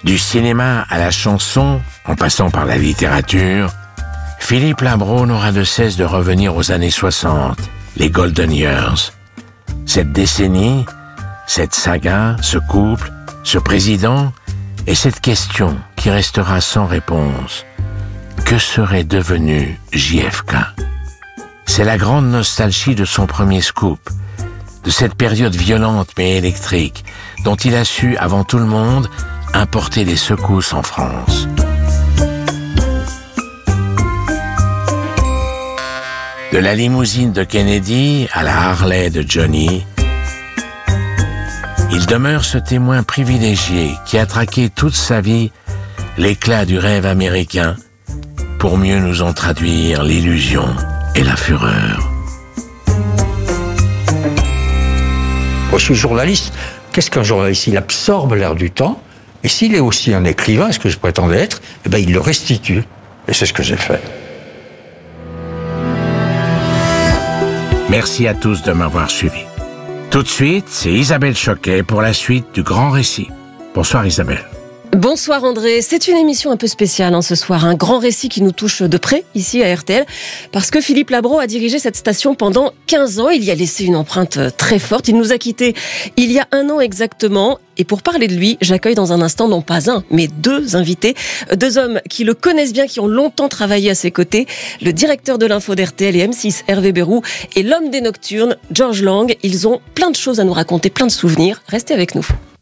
Du cinéma à la chanson, en passant par la littérature, Philippe Labro n'aura de cesse de revenir aux années 60, les Golden Years. Cette décennie, cette saga, ce couple, ce président et cette question qui restera sans réponse. Que serait devenu JFK ? C'est la grande nostalgie de son premier scoop, de cette période violente mais électrique, dont il a su, avant tout le monde, importer des secousses en France. De la limousine de Kennedy à la Harley de Johnny, il demeure ce témoin privilégié qui a traqué toute sa vie l'éclat du rêve américain pour mieux nous en traduire l'illusion et la fureur. Je suis journaliste. Qu'est-ce qu'un journaliste ? Il absorbe l'air du temps. Et s'il est aussi un écrivain, ce que je prétendais être, il le restitue. Et c'est ce que j'ai fait. Merci à tous de m'avoir suivi. Tout de suite, c'est Isabelle Choquet pour la suite du Grand Récit. Bonsoir Isabelle. Bonsoir André, c'est une émission un peu spéciale ce soir, un grand récit qui nous touche de près ici à RTL, parce que Philippe Labro a dirigé cette station pendant 15 ans, il y a laissé une empreinte très forte, il nous a quittés il y a 1 an exactement, et pour parler de lui, j'accueille dans un instant non pas un, mais 2 invités, 2 hommes qui le connaissent bien, qui ont longtemps travaillé à ses côtés, le directeur de l'info d'RTL et M6, Hervé Bérou, et l'homme des nocturnes, Georges Lang. Ils ont plein de choses à nous raconter, plein de souvenirs, restez avec nous.